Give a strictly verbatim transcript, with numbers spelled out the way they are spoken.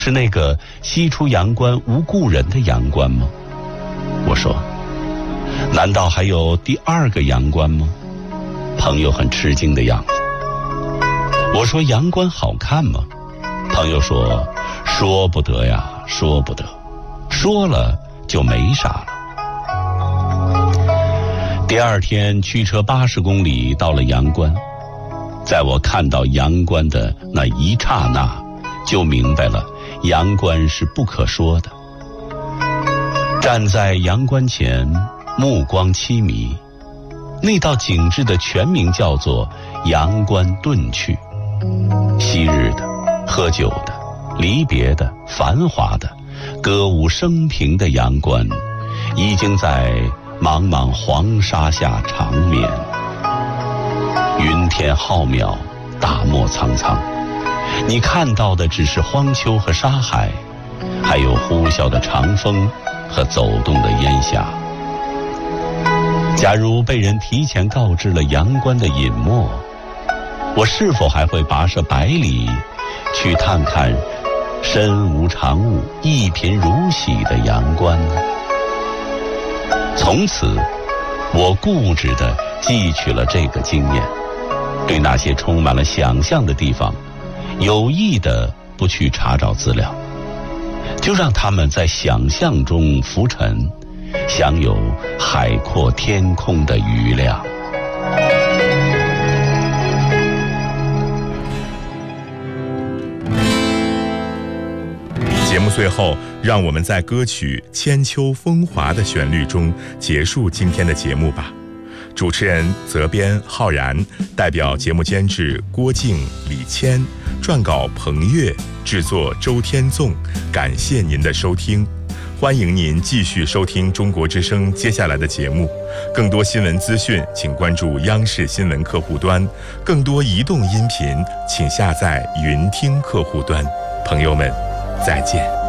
是那个西出阳关无故人的阳关吗？我说，难道还有第二个阳关吗？朋友很吃惊的样子。我说，阳关好看吗？朋友说，说不得呀，说不得，说了就没啥了。第二天驱车八十公里到了阳关，在我看到阳关的那一刹那，就明白了阳关是不可说的。站在阳关前，目光凄迷，那道景致的全名叫做阳关遁去。昔日的、喝酒的、离别的、繁华的、歌舞升平的阳关，已经在茫茫黄沙下长眠。云天浩渺，大漠苍苍，你看到的只是荒丘和沙海，还有呼啸的长风和走动的烟霞。假如被人提前告知了阳关的隐没，我是否还会跋涉百里去探看身无长物、一贫如洗的阳关呢？从此，我固执地汲取了这个经验，对那些充满了想象的地方，有意地不去查找资料，就让他们在想象中浮沉，享有海阔天空的余量。 节目最后，让我们在歌曲《千秋风华》的旋律中结束今天的节目吧。主持人责编浩然，代表节目监制郭静、李谦，撰稿彭越，制作周天纵。感谢您的收听，欢迎您继续收听中国之声接下来的节目。更多新闻资讯，请关注央视新闻客户端；更多移动音频，请下载云听客户端。朋友们，再见。